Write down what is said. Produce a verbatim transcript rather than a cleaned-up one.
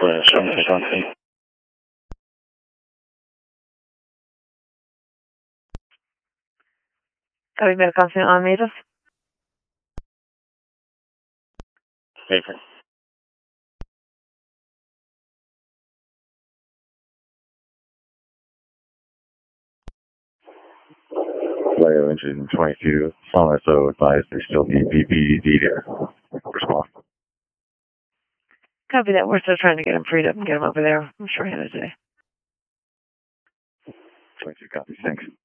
Flash, check on scene. Copy, medical constant on Mavis. Paper. Leo engine twenty-two. Some S O advised there still need B P D there. Response. Copy that. We're still trying to get him freed up and get him over there. I'm sure he had a day. twenty-two copy. Thanks.